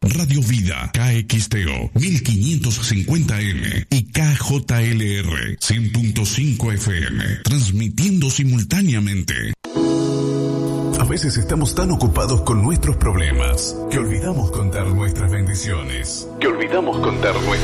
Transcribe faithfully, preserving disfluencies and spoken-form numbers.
Radio Vida, K X T O mil quinientos cincuenta M y K J L R cien punto cinco F M, transmitiendo simultáneamente. A veces estamos tan ocupados con nuestros problemas que olvidamos contar nuestras bendiciones, que olvidamos contar nuestras